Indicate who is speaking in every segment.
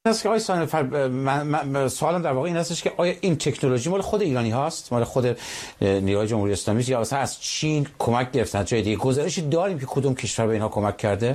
Speaker 1: هست که آیا سوالم در واقع این هستش که آیا این تکنولوژی مال خود ایرانی هاست، مال خود نیروهای جمهوری اسلامی، یا مثلا از چین کمک گرفتن جای دیگه؟ گزارشی داریم که کدوم کشور به اینها کمک کرده؟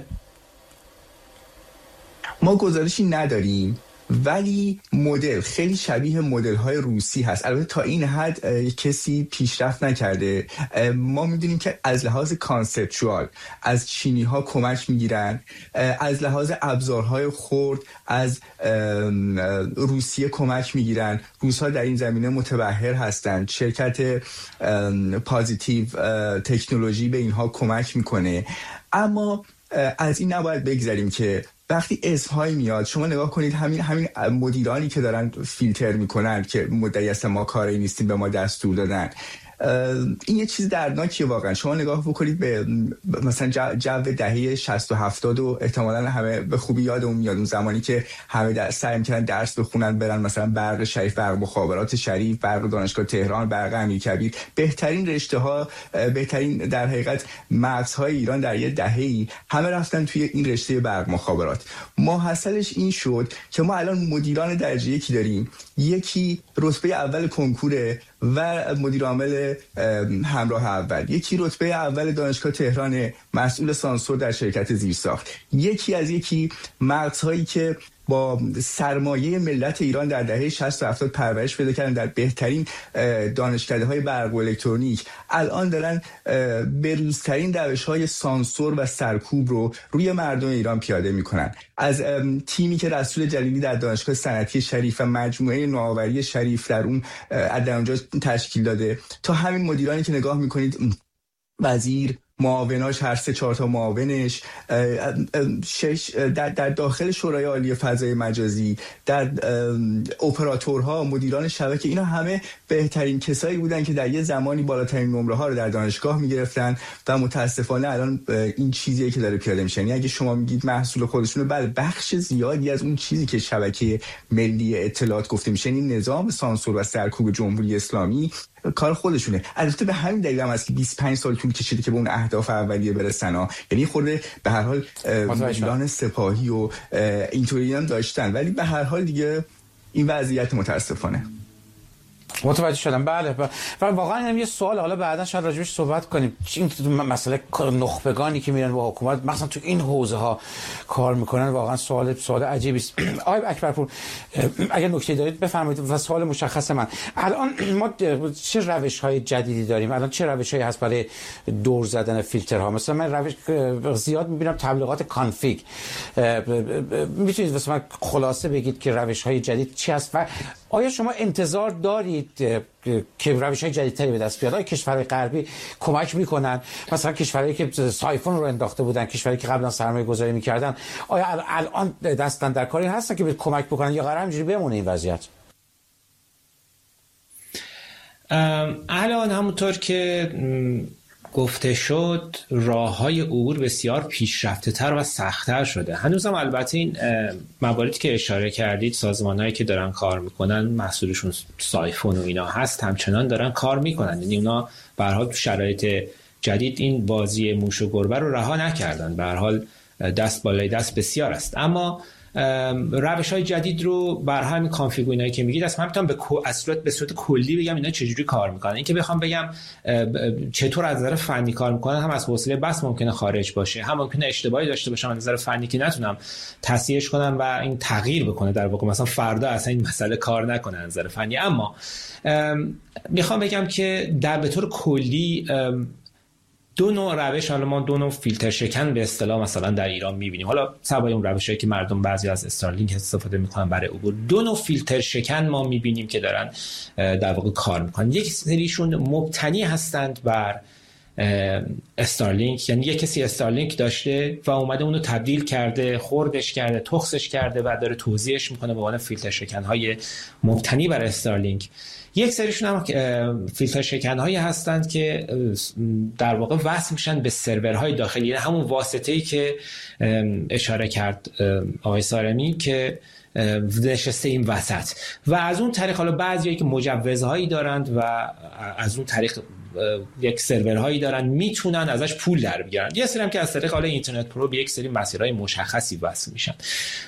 Speaker 2: ما گزارشی نداریم، ولی مدل خیلی شبیه مدل‌های روسی هست. البته تا این حد کسی پیشرفت نکرده. ما می‌دونیم که از لحاظ کانسپچوال از چینی‌ها کمک می‌گیرن، از لحاظ ابزارهای خرد از روسیه کمک می‌گیرن. روس‌ها در این زمینه متبحر هستند. شرکت پازیتیو تکنولوژی به اینها کمک می‌کنه. اما از این نباید بگذریم که وقتی اسم‌هایی میاد، شما نگاه کنید همین مدیرانی که دارن فیلتر میکنن که مدعی هستن ما کاری نیستیم به ما دستور دادن، این یه چیز دردناکیه واقعا. شما نگاه بکنید به مثلا جو دهه 60 و 70 و احتمالاً همه به خوبی یادمون میاد اون زمانی که همه سعی می‌کردن درس بخونن، برن مثلا برق شریف، برق مخابرات شریف، برق دانشگاه تهران، برق امیرکبیر، بهترین رشته‌ها، بهترین در حقیقت مغزهای ایران در یه دهه‌ای همه رفتن توی این رشته برق مخابرات. ماحصلش این شد که ما الان مدیران درجه یکی داریم، یکی رتبه اول کنکوره و مدیر عامل همراه اول، یکی رتبه اول دانشگاه تهران مسئول سانسور در شرکت زیرساخت، یکی مغزهایی که با سرمایه ملت ایران در دهه 60 و 70 پرورش پیدا کردن در بهترین دانشکده‌های برق و الکترونیک، الان دارن بروزترین روش‌های سانسور و سرکوب رو روی مردم ایران پیاده میکنن. از تیمی که رسول جلیلی در دانشگاه صنعتی شریف و مجموعه نوآوری شریف در اونجا تشکیل داده، تا همین مدیرانی که نگاه میکنید، وزیر، معاوناش، هر 3-4 تا معاونش، در داخل شورای عالی فضای مجازی، در اپراتورها، مدیران شبکه، اینا همه بهترین کسایی بودن که در یه زمانی بالاترین نمره ها رو در دانشگاه میگرفتن و متاسفانه الان این چیزیه که داره پیاده میشه. یعنی اگه شما میگید محصول خودشونه، بله، بخش زیادی از اون چیزی که شبکه ملی اطلاعات گفته میشه، این نظام سانسور و سرکوب جمهوری اسلامی، کار خودشونه. البته به همین دلیل هم هست که 25 سال طول کشیده که به اون اهداف اولیه برسن. یعنی خورده به هر حال مدیران سپاهی و اینطوری هم داشتن، ولی به هر حال دیگه این وضعیت متاسفانه.
Speaker 1: متوجه شدم. بله. و واقعا اینم یه سوال، حالا بعدا شاید راجبش صحبت کنیم. این مسئله نخبگانی که میرن با حکومت مثلا تو این حوزه ها کار میکنن، واقعا سوال عجیبی است. آقای اکبرپور، اگر نکته دارید بفرمایید. و سوال مشخص من، الان ما چه روش‌های جدیدی داریم؟ الان چه روش‌هایی هست برای دور زدن فیلترها؟ مثلا من روش زیاد میبینم تبلیغات کانفیگ. میتونید واسه من خلاصه بگید که روش‌های جدید چی هست و آیا شما انتظار دارید که روش‌های جدیدتری به دست بیاد؟ آیا کشورهای غربی کمک میکنن؟ مثلا کشورهایی که سایفون رو انداخته بودن، کشورهایی که قبلا سرمایه‌گذاری میکردن، آیا الان دستن در کاری هستن که به کمک بکنن یا قرار همینجوری بمونه این وضعیت؟
Speaker 3: الان همونطور که گفته شد، راه‌های عبور بسیار پیشرفته‌تر و سخت‌تر شده. هنوزم البته این مواردی که اشاره کردید، سازمان‌هایی که دارن کار میکنن، محصولشون سایفون و اینا هست، همچنان دارن کار میکنن. یعنی اونا به هر حال تو شرایط جدید این بازی موش و گربه رو رها نکردن. به هر حال دست بالای دست بسیار است. اما روش‌های جدید رو بر همین کانفیگ اینایی که میگید اصلا میتونم به صورت کلی بگم اینا چجوری کار میکنن. این که بخوام بگم چطور از نظر فنی کار میکنن هم از حوصله بس ممکنه خارج باشه، هم ممکنه اشتباهی داشته باشم از نظر فنی که نتونم تصحیحش کنم و این تغییر بکنه، در واقع مثلا فردا اصلا این مسئله کار نکنه از نظر فنی. اما میخوام بگم که در به طور کلی دو نوع روش، حالا ما دو نوع فیلتر شکن به اصطلاح مثلا در ایران می‌بینیم. حالا سوای اون روشایی که مردم بعضی از استارلینک استفاده می‌کنن برای عبور، دو نوع فیلتر شکن ما می‌بینیم که دارن در واقع کار می‌کنن. یک سریشون مبتنی هستند بر استارلینک، یعنی یک کسی استارلینک داشته و اومده اونو تبدیل کرده، خردش کرده، تخصش کرده و داره توزیعش می‌کنه به عنوان فیلتر شکن‌های مبتنی بر استارلینک. یک سریشون هم فیلتر شکن‌هایی هستند که در واقع وصل میشن به سرورهای داخلی، یعنی همون واسطه‌ای که اشاره کرد آقای سارمی که نشسته این وسط و از اون طریق حالا بعضیایی که مجوزهایی دارند و از اون طریق یک سرورهایی دارن میتونن ازش پول در بیارن. یه سری هم که از طریق حالا اینترنت پرو به یک سری مسیرهای مشخصی وصل میشن.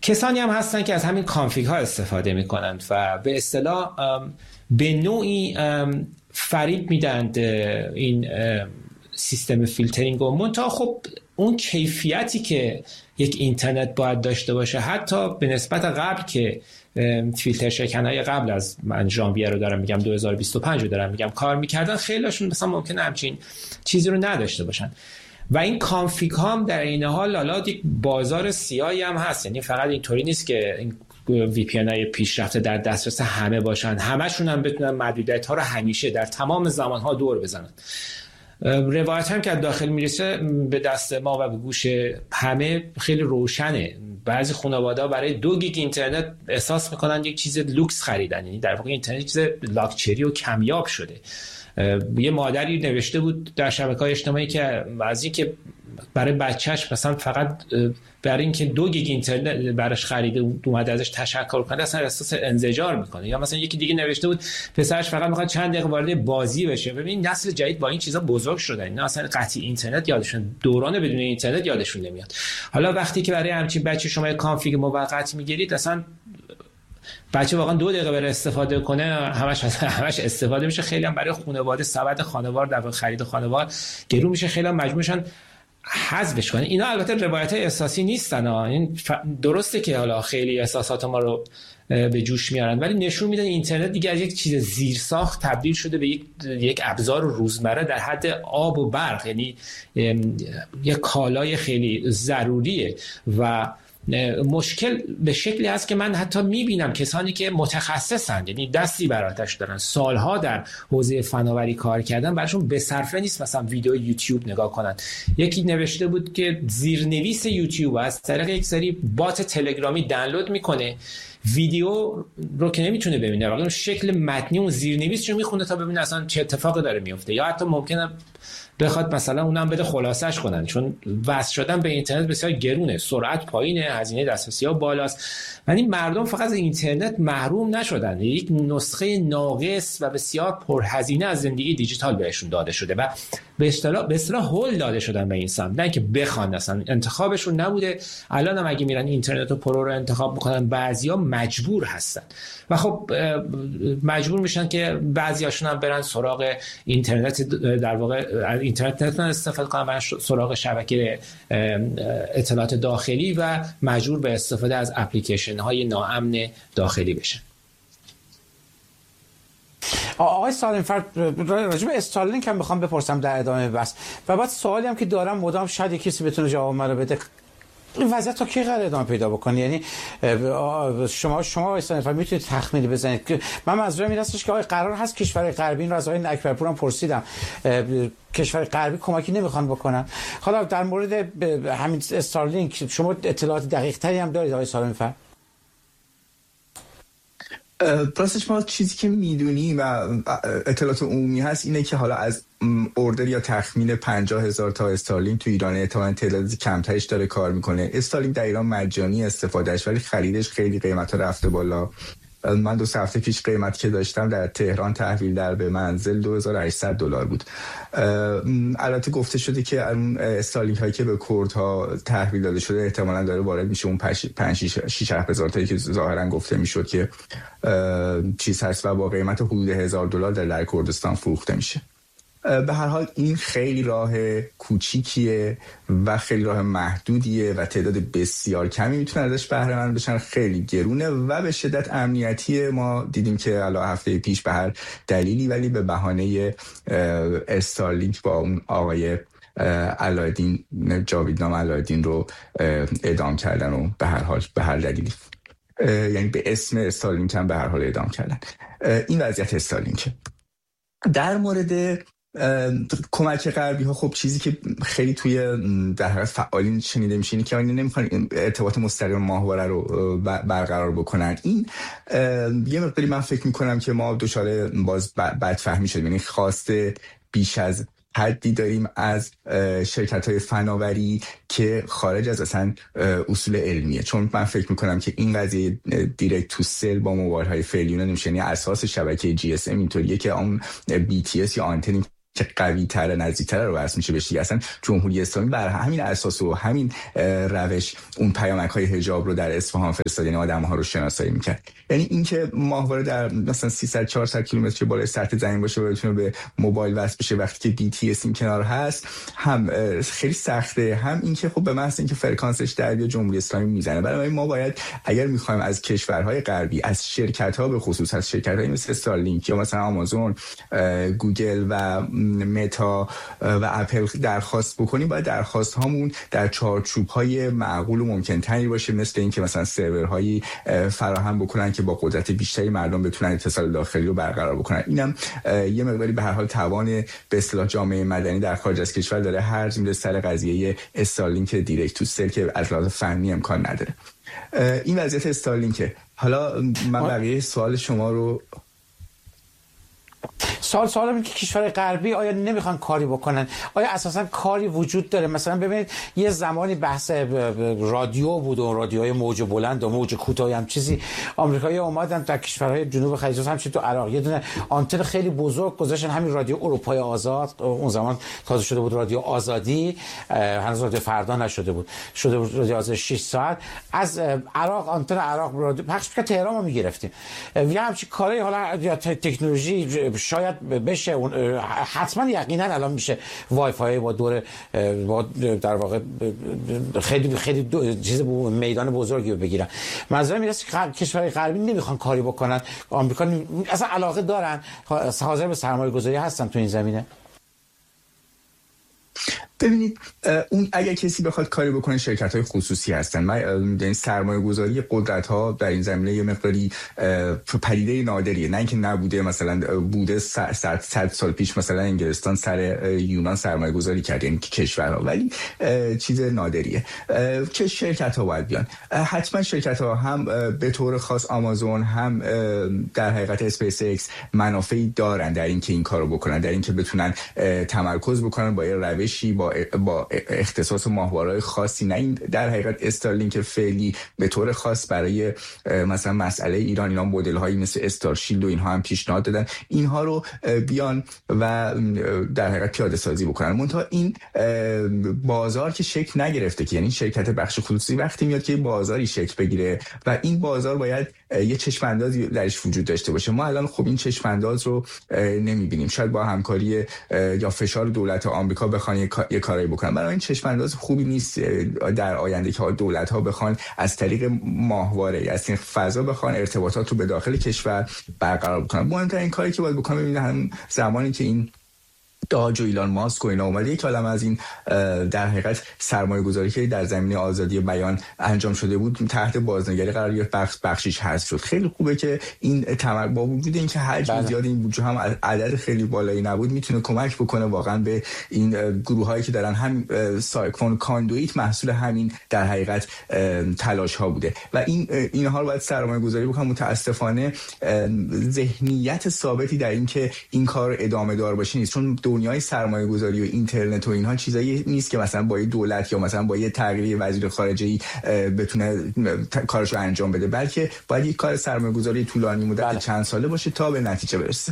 Speaker 3: کسانی هم هستن که از همین کانفیگ ها استفاده میکنند و به اصطلاح به نوعی فریب میدند این سیستم فیلترینگ و منتها خب اون کیفیتی که یک اینترنت باید داشته باشه حتی به نسبت قبل که فیلتر شکنای قبل از من ژانویه رو دارم میگم 2025 رو دارم میگم کار میکردن خیلیشون مثلا ممکنه همچین چیزی رو نداشته باشن و این کانفیگ هم در این حال حالا یک بازار سیاهی هم هست. یعنی فقط اینطوری نیست که این وی پی ان های پیشرفته در دسترس همه باشن، همشون هم بتونن محدودیت ها رو همیشه در تمام زمان ها دور بزنن. روایت هم که داخل میرسه به دست ما و به گوش همه خیلی روشنه. بعضی خانواده‌ها برای 2 گیگ اینترنت احساس میکنن یک چیز لوکس خریدن، یعنی در واقع اینترنت چیز لاکچری و کمیاب شده. یه مادری نوشته بود در شبکه‌های اجتماعی که از این که برای بچهش مثلا فقط برای اینکه 2 گیگ اینترنت براش خریده اومده ازش تشکر کنه اصلا احساس انزجار میکنه. یا مثلا یکی دیگه نوشته بود پسرش فقط میخواد چند دقیقه وارد بازی بشه. ببین نسل جدید با این چیزا بزرگ شدن، اینا اصلا قطعی اینترنت یادشون، دوران بدون اینترنت یادشون نمیاد. حالا وقتی که برای همچین بچه شما کانفیگ موقت میگیرید اصلا بچه واقعا 2 دقیقه برای استفاده کنه همش استفاده میشه. خیلی هم برای خانواده سبد خانوار در خرید خانوار گرون میشه، خیلی هم مجبور میشن حذفش کنه. اینا البته روایت‌های احساسی نیستن، این درسته که حالا خیلی احساسات ما رو به جوش میارن ولی نشون میدن اینترنت دیگه از یک چیز زیرساخت تبدیل شده به یک ابزار روزمره در حد آب و برق، یعنی یک کالای خیلی ضروریه و مشکل به شکلی هست که من حتی میبینم کسانی که متخصصن، یعنی دستی بر آتش دارن، سالها در حوزه فناوری کار کردن، براشون به صرفه نیست مثلا ویدیو یوتیوب نگاه کنن. یکی نوشته بود که زیرنویس یوتیوب از طریق یک سری بات تلگرامی دانلود میکنه ویدیو رو که نمیتونه ببینه، واقعا شکل متنی اون زیرنویس رو میخونه تا ببینه اصلا چه اتفاقی داره میفته، یا حتی ممکنه بخواد مثلا اونم بده خلاصش کنن، چون وصل شدن به اینترنت بسیار گرونه، سرعت پایینه، هزینه دسترسی ها بالاست. یعنی مردم فقط از اینترنت محروم نشدن، یک نسخه ناقص و بسیار پرهزینه از زندگی دیجیتال بهشون داده شده و به اصطلاح هول داده شدن به این سمت، نه که بخوان، اصلا انتخابشون نبوده. الان هم اگه میرن اینترنت و پرو رو انتخاب میکنن بعضیا مجبور هستن و خب مجبور میشن که بعضیاشون هم برن سراغ اینترنت، در واقع اینترنت نتونن استفاده کنن، برن سراغ شبکه اطلاعات داخلی و مجبور به استفاده از اپلیکیشن های ناامن داخلی بشن.
Speaker 1: آقای سالم‌فر راجع به استارلینک هم بخوام بپرسم در ادامه بحث و بعد سوالی هم که دارم مدام شاید کسی بتونه جواب من رو بده، این وضعیت تا کی قرار ادامه پیدا بکنه؟ یعنی شما آقای سالم‌فر میتونید تخمینی بزنید که من منظورم این هستش که آقای قرار هست کشور غربی، این رو از آقای اکبرپور هم پرسیدم، کشور غربی کمکی نمیخوان بکنن. حالا در مورد همین استارلینک شما اطلاعات دقیق تری هم دارید آقای سالم‌فر؟
Speaker 2: راستش ما چیزی که میدونیم و اطلاعات عمومی هست اینه که حالا از اوردر یا تخمین 50,000 تا استارلینک تو ایران احتمالاً تعداد کمترش داره کار میکنه. استارلینک در ایران مجانی استفادهش، ولی خریدش خیلی قیمتا رفته بالا. من 2 هفته پیش قیمتی که داشتم در تهران تحویل در به منزل $2,800 بود. البته گفته شده که استارلینک هایی که به کردها تحویل داده شده احتمالاً داره وارد میشه اون 5-6 هزار تایی که ظاهرا گفته میشد که چیز هست و با قیمت حدود $1,000 در کردستان فروخته میشه. به هر حال این خیلی راه کوچیکیه و خیلی راه محدودیه و تعداد بسیار کمی میتونن ازش بهره مند بشن، خیلی گرونه و به شدت امنیتیه. ما دیدیم که الان هفته پیش به هر دلیلی ولی به بهانه استارلینک با اون آقای علایالدین، جاویدنام علایالدین رو اعدام کردن و به هر حال به هر دلیلی، یعنی به اسم استارلینک هم به هر حال اعدام کردن. این وضعیت استارلینک. در مورد کمک غربی ها، خب چیزی که خیلی توی در حقیقت فعالین شنیده میشه اینه که اینا نمیخوان ارتباط مستقیم ماهواره رو برقرار بکنن. این یه مقداری من فکر میکنم که ما دچار باز بدفهمی شدیم، یعنی خواسته بیش از حدی داریم از شرکت‌های فناوری که خارج از اصلا اصول علمیه. چون من فکر میکنم که این قضیه دیرکت تو سل با موبایل‌های فعلی نمیشه، یعنی اساس شبکه GSM اینطوریه که اون BTS یا آنتنی که قوی تر نزدیک تر رو وصل میشه بهش دیگه. اصلا جمهوری اسلامی بر همین اساس و همین روش اون پیامک‌های حجاب رو در اصفهان فرستاد، یعنی آدم‌ها رو شناسایی میکرد. یعنی اینکه ماهواره در مثلا 300 400 کیلومتر بالای سطح زمین باشه و بتونه به موبایل وصل بشه وقتی که BTS این کنار هست، هم خیلی سخته، هم اینکه خب به محض اینکه فرکانسش در بیاد جمهوری اسلامی میزنه. برای ما باید اگر میخوایم از کشورهای غربی، از شرکت‌ها به خصوص از شرکت‌های مثل استارلینک یا مثلا آمازون، گوگل و متا و اپل درخواست بکنیم، باید درخواست هامون در چارچوب‌های معقول و ممکن‌تری باشه، مثل اینکه مثلا سرورهایی فراهم بکنن که با قدرت بیشتری مردم بتونن اتصال داخلی رو برقرار بکنن. اینم یه مقداری به هر حال توان به اصطلاح جامعه مدنی در خارج از کشور داره هرج میره سر قضیه استارلینک دیرکت تو سل که از لحاظ فنی امکان نداره. این وضعیت استارلینک. حالا من بقیه سوال شما رو
Speaker 1: سوال این که کشور غربی آیا نمیخوان کاری بکنن؟ آیا اساسا کاری وجود داره؟ مثلا ببینید یه زمانی بحث رادیو بود و رادیوهای موج بلند و موج کوتاه هم چیزی، آمریکایی‌ها اومدن در کشورهای جنوب خلیج فارس، همچنین تو عراق یه دونه آنتن خیلی بزرگ گذاشتن، همین رادیو اروپای آزاد، اون زمان تازه شده بود رادیو آزادی، هنوز رادیو فردا نشده بود، شده بود رادیو آزادی 6 ساعت از عراق، آنتن عراق رادیو پخش می‌کرد، تهران ما می‌گرفتیم. یه همچین کاری حالا یا تکنولوژی شاید بشه، اون حتما یقینا الان میشه وای فای با دور با در واقع خیلی چیز میدان بزرگی رو بگیرن. منظورم اینه که کشورهای غربی نمیخوان کاری بکنن، آمریکا اصلا علاقه دارن، حاضر به سرمایه گذاری هستن تو این زمینه.
Speaker 2: ببینید اون اگر کسی بخواد کاری بکنه شرکت‌های خصوصی هستن. من سرمایه‌گذاری قدرت‌ها در این زمینه یه مقداری پدیده نادریه، نه اینکه نبوده، مثلا بوده 100 سال پیش مثلا انگلستان سر یونان سرمایه‌گذاری کرد، یعنی کشورها، ولی چیز نادریه که شرکت‌ها باید بیان. حتما شرکت‌ها هم به طور خاص آمازون هم در حقیقت اسپیس ایکس منافعی دارن در اینکه این کارو بکنن، در اینکه بتونن تمرکز بکنن با یه روشی با اختصاص ماهواره‌های خاصی. نه این در حقیقت استارلینک فعلی به طور خاص برای مثلا مسئله ایران مدل‌هایی مثل استارشیلد و اینها هم پیشنهاد دادن، اینها رو بیان و در حقیقت پیاده سازی بکنن. منتها این بازار که شکل نگرفته، که یعنی شرکت بخش خصوصی وقتی میاد که بازاری شکل بگیره و این بازار باید یه چشم اندازی درش وجود داشته باشه. ما الان خب این چشم انداز رو نمی‌بینیم. شاید با همکاری یا فشار دولت آمریکا بخوان یه کارایی بکنن. برای این چشم انداز خوبی نیست در آینده که دولت‌ها بخوان از طریق ماهواره از این فضا بخوان ارتباطات رو به داخل کشور برقرار بکنن. مهمترین کاری که باید بکنن، ببینید هم زمانی که این داج و ایلان ماسک و اینا اومده یک عالم از این در حقیقت سرمایه گذاری که در زمینه آزادی بیان انجام شده بود تحت بازنگری قرار گرفت، بخشیش حذف شد. خیلی خوبه که این با وجود اینکه حجم زیاد این بودجه هم عدد خیلی بالایی نبود، میتونه کمک بکنه واقعا به این گروهایی که دارن هم سایکلون کاندویت محصول همین در حقیقت تلاش ها بوده و اینها رو باید سرمایه گذاری بکنن. متاسفانه ذهنیت ثابتی در این که این کار ادامه دار باشه نیست، چون دنیای سرمایه گذاری و اینترنت و اینها چیزایی نیست که مثلا با یه دولت یا مثلا با یه تغییر وزیر خارجه‌ای بتونه کارشو انجام بده، بلکه باید یک کار سرمایه گذاری طولانی مدت چند ساله باشه تا به نتیجه برسه.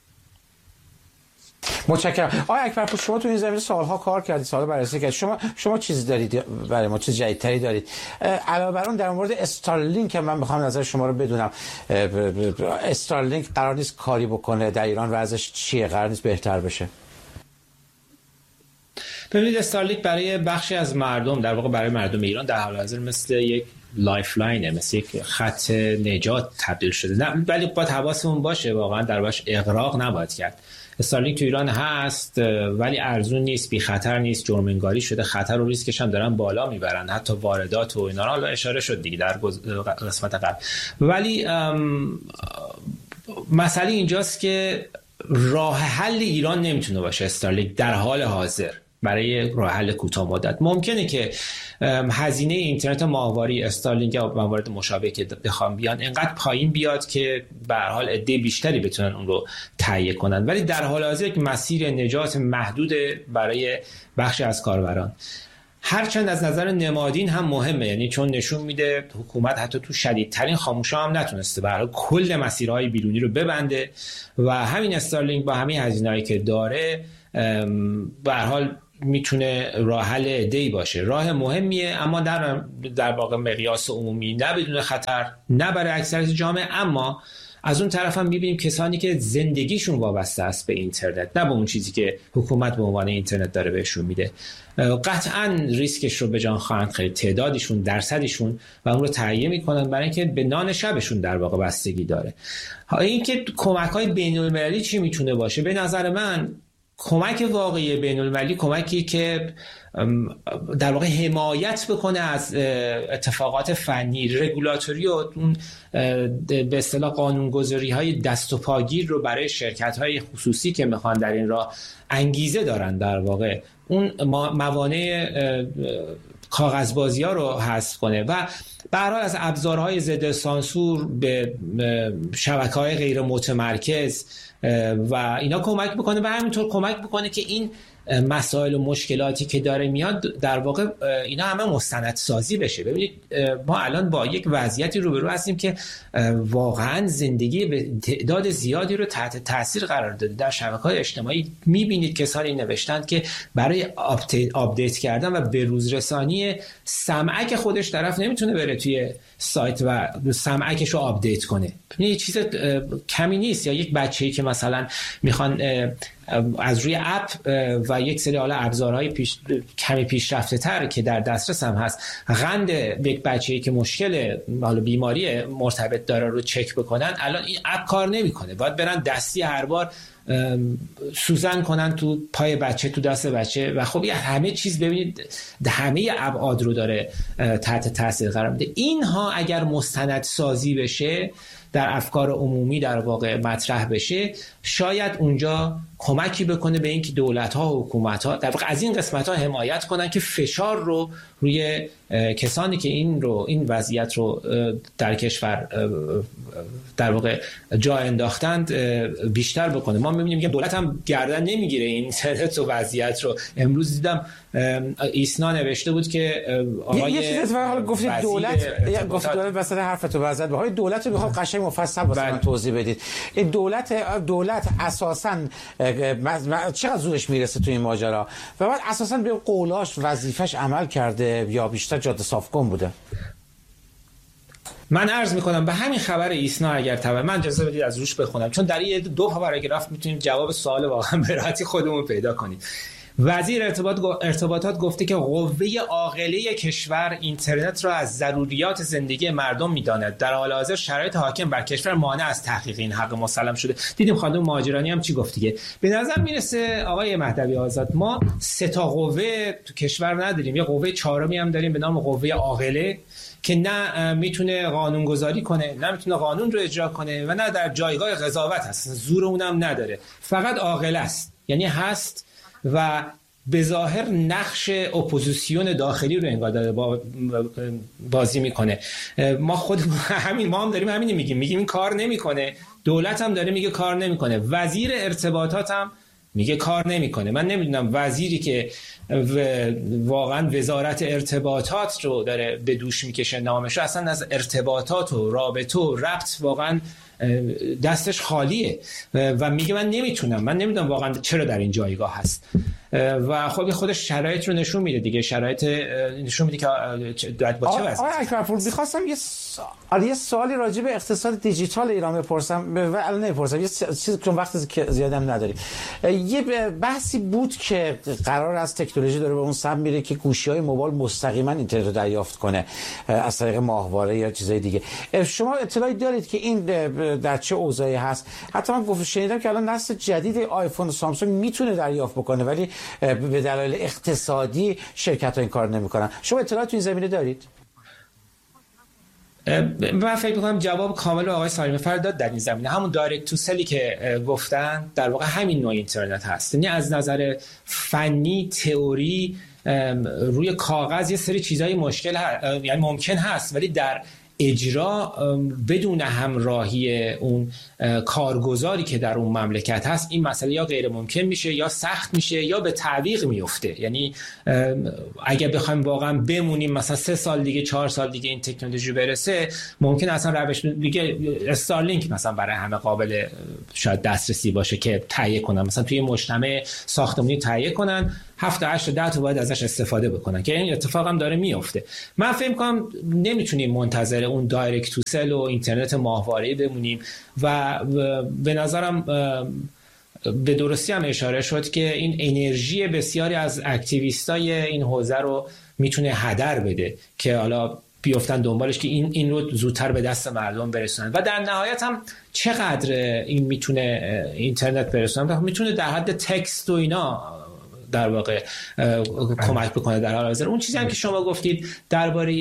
Speaker 1: متشکرم. آقای اکبرپور، شما تو این زمینه سالها کار کردید، سالها بررسی کردید. شما چیزی دارید برای ما، چیز جدیدتری دارید؟ علاوه بر اون در مورد استارلینک من میخوام نظر شما رو بدونم. استارلینک قرار نیست کاری بکنه در ایران، وضعش چیه؟ قرار نیست بهتر بشه؟
Speaker 3: ببینید استارلینک برای بخشی از مردم، در واقع برای مردم ایران در حال حاضر مثل یک لایف لاینه، مثل یک خط نجات تبدیل شده. نه ولی باید حواسمون باشه واقعا در باش اغراق نباید کرد. استارلینک تو ایران هست ولی ارزون نیست، بی خطر نیست، جرم انگاری شده، خطر و ریسکش هم دارن بالا میبرن، حتی واردات و اینا حالا اشاره شد دیگه در قسمت قبل. ولی مسئله اینجاست که راه حل ایران نمیتونه باشه استارلینک در حال حاضر. برای راه حل کوتاه مدت ممکنه که هزینه اینترنت ماهواره استارلینک یا موارد مشابه که بخوام بیان اینقدر پایین بیاد که به هر حال عده بیشتری بتونن اون رو تهیه کنن، ولی در حال حاضر یک مسیر نجات محدود برای بخشی از کاربران. هرچند از نظر نمادین هم مهمه، یعنی چون نشون میده حکومت حتی تو شدیدترین خاموشا هم نتونسته برای کل مسیرهای بیرونی رو ببنده و همین استارلینک با همین هزینه‌ای که داره به هر حال میتونه راه حل عده‌ای باشه، راه مهمیه اما در واقع مقیاس عمومی نه بدون خطر، نه برای اکثریت جامعه. اما از اون طرف هم میبینیم کسانی که زندگیشون وابسته است به اینترنت، نه به اون چیزی که حکومت به عنوان اینترنت داره بهشون میده، قطعا ریسکش رو به جان خواهند خرید. تعدادشون، درصدشون و اون رو تهیه میکنن برای اینکه به نان شبشون در واقع بستگی داره. اینکه کمک‌های بین‌المللی چی میتونه باشه؟ به نظر من کمک واقعی بین‌المللی کمکی که در واقع حمایت بکنه از اتفاقات فنی، رگولاتوری و اون به اصطلاح قانونگذاری‌های دست و پاگیر رو برای شرکت‌های خصوصی که میخوان در این راه انگیزه دارن در واقع اون موانع کاغذبازی‌ها رو حذف کنه و به هر حال از ابزارهای ضد سانسور به شبکه‌های غیر متمرکز و اینا کمک بکنه و همینطور کمک بکنه که این مسائل و مشکلاتی که داره میاد در واقع اینا همه مستندسازی بشه. ببینید ما الان با یک وضعیتی روبرو هستیم که واقعا زندگی به تعداد زیادی رو تحت تاثیر قرار داده. در شبکه‌های اجتماعی میبینید کسانی نوشتن که برای آپدیت کردن و بروز رسانی سمعک خودش طرف نمیتونه بره توی سایت و سمعکش رو آپدیت کنه. یه چیز کمی نیست. یا یک بچه‌ای که مثلا میخوان از روی اپ و یک سری حالا ابزارهای کمی پیشرفته تر که در دسترس هم هست قند یک بچه‌ای که مشکل حالا بیماری مرتبط داره رو چک بکنن، الان این اپ کار نمیکنه، باید برن دستی هر بار سوزن کنن تو پای بچه، تو دست بچه و خب همه چیز ببینید همه ابعاد رو داره تحت تاثیر قرار میده. اینها اگر مستند سازی بشه، در افکار عمومی در واقع مطرح بشه، شاید اونجا کمکی بکنه به اینکه دولت‌ها و حکومت‌ها در واقع از این قسمت‌ها حمایت کنن که فشار رو روی کسانی که این وضعیت رو در کشور در واقع جا انداختند بیشتر بکنه. ما می‌بینیم که دولت هم گردن نمیگیره این اینترنت و وضعیت رو. امروز دیدم ایسنا نوشته بود که آقای
Speaker 1: یه چیز حالا گفتید دولت وسط حرفتو وزد بهای دولت رو میخوام قشنگ مفصل واسه من توضیح بدید. این دولت اساساً چقدر زورش میرسه تو این ماجرا و بعد اساساً به قولاش وظیفش عمل کرده یا بیشتر جاده صاف کن بوده؟
Speaker 3: من عرض میکنم به همین خبر ایسنا اگر من اجازه بدید از روش بخونم، چون در این 2 پاراگراف میتونیم جواب سوال واقعا به راحتی خودمون پیدا کنیم. وزیر ارتباطات گفته که قوه عاقله کشور اینترنت را از ضروریات زندگی مردم می‌داند. در حال حاضر شرایط حاکم بر کشور مانع از تحقیق این حق مسلم شده. دیدیم خانم مهاجرانی هم چی گفت دیگه. به نظر میرسه آقای مهدوی آزاد ما 3 تا قوه تو کشور نداریم. یه قوه 4می هم داریم به نام قوه عاقله که نه میتونه قانون گذاری کنه، نه میتونه قانون رو اجرا کنه و نه در جایگاه قضاوت هست. زور اونم نداره. فقط عاقله است. یعنی هست و به ظاهر نقش اپوزیسیون داخلی رو انگار داره بازی میکنه. ما هم داریم همین میگیم این کار نمیکنه، دولت هم داره میگه کار نمیکنه، وزیر ارتباطات هم میگه کار نمیکنه. من نمیدونم وزیری که واقعا وزارت ارتباطات رو داره به دوش میکشه نامش رو، اصلا از ارتباطات و رابطه و ربط واقعا دستش خالیه و میگه من نمیدونم واقعا چرا در این جایگاه هست و خب خودش شرایط رو نشون میده دیگه. شرایط نشون میده که با چه وضعیتی.
Speaker 1: آقای اکبرپور می‌خواستم یه سوالی راجع به اقتصاد دیجیتال ایران بپرسم و الان نمی‌پرسم، یه چیزی چون وقت زیادم نداریم. یه بحثی بود که قرار از تکنولوژی داره به اون سمت میره که گوشی‌های موبایل مستقیما اینترنت رو دریافت کنه از طریق ماهواره یا چیزای دیگه. شما اطلاعی دارید که این در چه اوضاعی هست؟ حتی من شنیدم که الان نسل جدید آیفون و سامسونگ میتونه دریافت بکنه ولی به دلایل اقتصادی شرکت‌ها این کار نمی‌کنن. شما اطلاعات تو این زمینه دارید؟
Speaker 3: من فکر می‌کنم جواب کامل آقای سالمی فرد در این زمینه. همون دایرکت تو سلی که گفتن در واقع همین نوع اینترنت هست. یعنی از نظر فنی تئوری روی کاغذ یه سری چیزای مشکل یعنی ممکن هست، ولی در اجرا بدون همراهی اون کارگزاری که در اون مملکت هست این مسئله یا غیر ممکن میشه یا سخت میشه یا به تعویق میفته. یعنی اگه بخوایم واقعا بمونیم مثلا 3 سال دیگه 4 سال دیگه این تکنولوژی برسه ممکن اصلا روش دیگه استارلینک مثلا برای همه قابل شاید دسترسی باشه که تهیه کنن، مثلا توی مجتمع ساختمانی تهیه کنن 7 تا 8 تا 10 تا باید ازش استفاده بکنن که این اتفاق هم داره میفته. من فکر می‌کنم نمیتونیم منتظر اون دایرکت تو سل و اینترنت ماهواره‌ای بمونیم و به نظرم به درستی هم اشاره شد که این انرژی بسیاری از اکتیویستای این حوزه رو میتونه هدر بده که حالا بیفتن دنبالش که این رو زودتر به دست مردم برسونن و در نهایت هم چقدر این میتونه اینترنت برسونن، میتونه در حد تکست و اینا در واقع کمک بکنه در حال حاضر. اون چیزی هم که شما گفتید درباره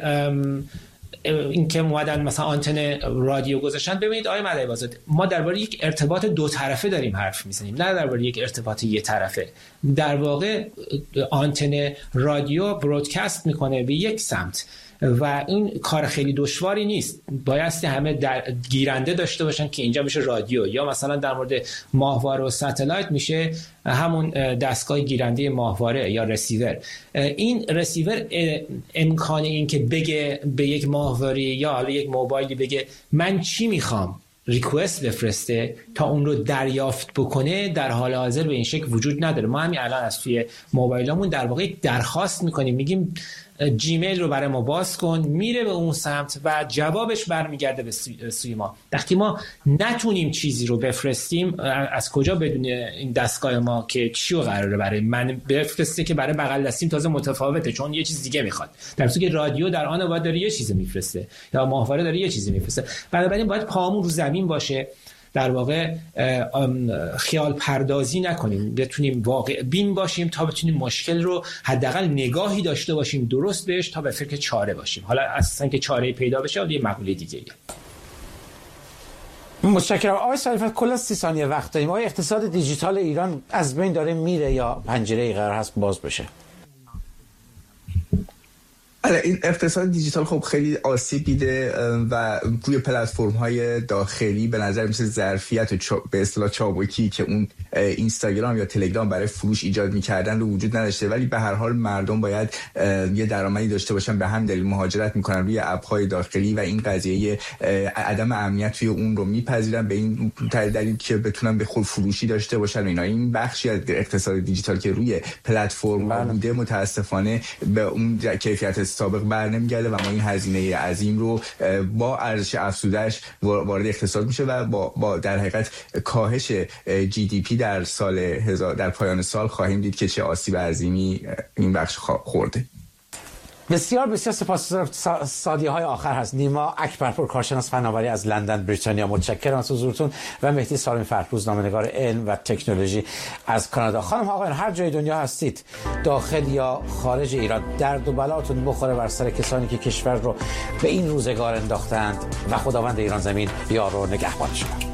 Speaker 3: این که اومدن مثلا آنتن رادیو گذاشتن، ببینید آقای مدعی بازد ما درباره یک ارتباط 2 طرفه داریم حرف میزنیم، نه درباره یک ارتباط 1 طرفه. در واقع آنتن رادیو برودکست میکنه به یک سمت و این کار خیلی دشواری نیست. بایستی همه گیرنده داشته باشن که اینجا میشه رادیو، یا مثلا در مورد ماهواره و ستلایت میشه همون دستگاه گیرنده ماهواره یا رسیور. این رسیور امکان این که بگه به یک ماهواره یا حالا یک موبایلی بگه من چی میخوام ریکوست بفرسته تا اون رو دریافت بکنه در حال حاضر به این شکل وجود نداره. ما همین الان از توی موبایلمون در واقع درخواست میکنیم، میگیم جیمیل رو برای ما باز کن، میره به اون سمت و جوابش برمیگرده به سوی ما. وقتی ما نتونیم چیزی رو بفرستیم از کجا بدونه این دستگاه ما که چی رو قراره برای من بفرسته که برای بغل دستیم تازه متفاوته چون یه چیز دیگه میخواد، در صورتی که رادیو در آن باید داره یه چیزی میفرسته یا ماهواره داره یه چیزی میفرسته. بنابراین باید پامون رو زمین باشه، در واقع خیال پردازی نکنیم، بتونیم واقع بین باشیم تا بتونیم مشکل رو حداقل نگاهی داشته باشیم درست بهش تا به فکر چاره باشیم. حالا اصلا که چاره پیدا بشه یه مقوله دیگه ایه.
Speaker 1: متشکرم. آقای صریفت کلا 30 ثانیه وقت داریم. آیا اقتصاد دیجیتال ایران از بین داره میره یا پنجره‌ای قرار هست باز بشه؟
Speaker 2: این اقتصاد دیجیتال خب خیلی آسیب دیده و روی پلتفرم‌های داخلی به نظر میسه ظرفیت به اصطلاح چابکی که اون اینستاگرام یا تلگرام برای فروش ایجاد می‌کردن رو وجود نداشته، ولی به هر حال مردم باید یه درآمدی داشته باشن، به هم دلیل مهاجرت می‌کنن روی اپ‌های داخلی و این قضیه عدم امنیت توی اون رو می‌پذیرن به این دلیل که بتونن به خود فروشی داشته باشن. اینا این بخشی از اقتصاد دیجیتال که روی پلتفرم بوده متأسفانه به اون کیفیت سابق برنمیگرده و ما این هزینه عظیم رو با ارزش افزوده‌اش وارد اقتصاد میشه و با در حقیقت کاهش جی دی پی در پایان سال خواهیم دید که چه آسیب عظیمی این بخش خورده.
Speaker 1: بسیار بسیار سپاسگزارم. ثانیه‌های آخر هست. نیما اکبرپور کارشناس فناوری از لندن بریتانیا، متشکرم از حضورتون، و مهدی سالمی فرخ روزنامه‌نگار علم و تکنولوژی از کانادا. خانم آقایان هر جای دنیا هستید، داخل یا خارج ایران، درد و بلاتون بخوره بر سر کسانی که کشور رو به این روزگار انداختند و خداوند ایران زمین یار و نگهبان شما.